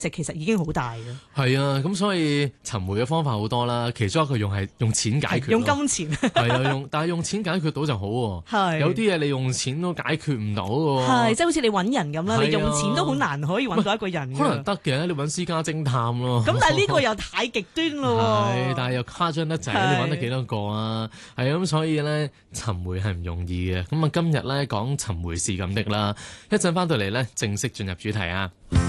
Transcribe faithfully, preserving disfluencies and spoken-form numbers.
值其實已經好大嘅。 係啊，咁所以尋回嘅方法好多啦，其中一個用係用錢解決， 用金錢係啊，用但係用錢解決到就好喎。 係有啲嘢你用錢都解決唔到嘅喎。 係即係好似你揾人咁啦， 係啊你用錢都好難可以揾到一個人嘅。 可能得嘅，你揾私家偵探咯。 咁但係呢個又太極端咯喎。 係，但係又誇張得滯， 係你揾得幾多個啊？係啊，咁所以咧尋回係唔容易嘅。咁啊，今日咧講尋回是咁的啦，一陣翻到嚟咧正式進入主題啊。